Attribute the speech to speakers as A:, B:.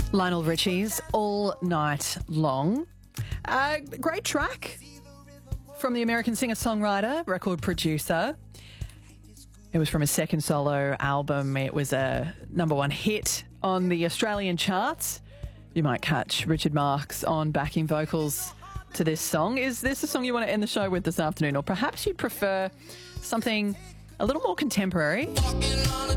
A: Lionel Richie's All Night Long. Great track from the American singer-songwriter, record producer. It was from his second solo album. It was a #1 hit on the Australian charts. You might catch Richard Marx on backing vocals to this song. Is this a song you want to end the show with this afternoon? Or perhaps you'd prefer something a little more contemporary?